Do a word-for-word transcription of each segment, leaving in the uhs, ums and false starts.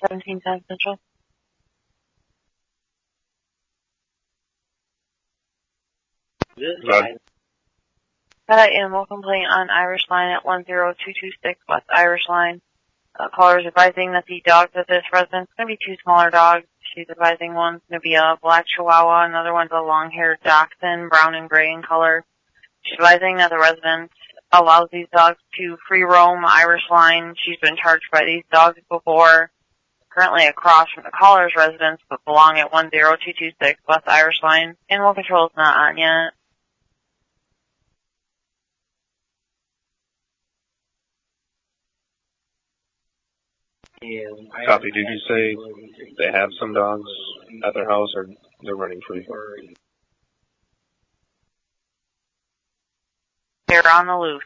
seventeen ten Central. Good. Got an animal complaint on Irish Line at one zero two two six West Irish Line. Uh, caller is advising that the dogs at this residence are going to be two smaller dogs. She's advising one's going to be a black Chihuahua, another one's a long-haired Dachshund, brown and gray in color. She's advising that the residence allows these dogs to free roam Irish Line. She's been charged by these dogs before. Currently across from the caller's residence, but belong at one zero two two six West Irish Line. Animal control is not on yet. Copy. Did you say they have some dogs at their house, or they're running free? They're on the loose.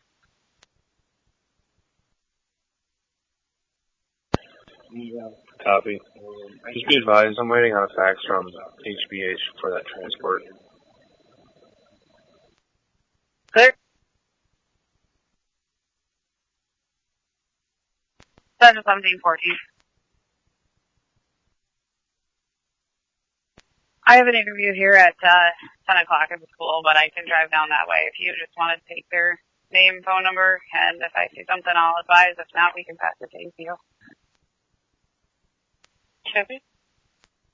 Copy. Just be advised, I'm waiting on a fax from H B H for that transport. Clear. Seven seventeen fourteen. I have an interview here at uh, ten o'clock at the school, but I can drive down that way if you just want to take their name, phone number, and if I see something, I'll advise. If not, we can pass it to A C O. Copy.